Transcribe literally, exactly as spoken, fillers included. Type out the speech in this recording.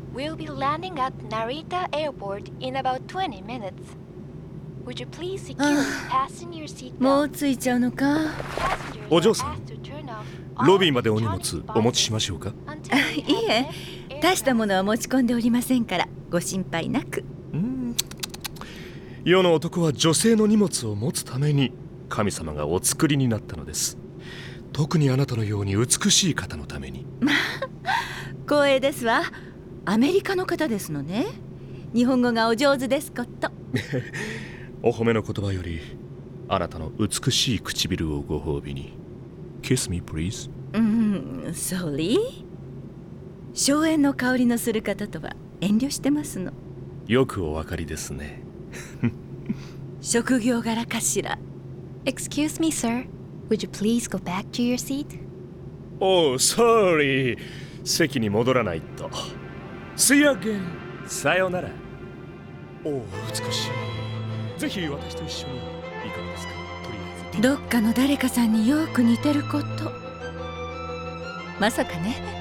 We'll be landing at Narita Airport in about twenty minutes. Would you please securely fasten your seatbelt? もう着いちゃうのか。 お嬢さん、ロビーまでお荷物お持ちしましょうか。 いいえ、大したものは持ち込んでおりませんからご心配なく。 うん、世の男は女性の荷物を持つために神様がお作りになったのです。特にあなたのように美しい方のために。 光栄ですわ。アメリカの方ですのね。日本語がお上手ですこと。 お褒めの言葉よりあなたの美しい唇をご褒美に。 Kiss me please。 うん、ソリー。荘園の香りのする方とは遠慮してますの。 よくお分かりですね。 職業柄かしら。 Excuse me, sir. Would you please go back to your seat? Oh, sorry。 席に戻らないと。 See you again。 さよなら。おお、美しい。ぜひ私と一緒にいかがですか。とりあえずどっかの誰かさんによく似てること。まさかね。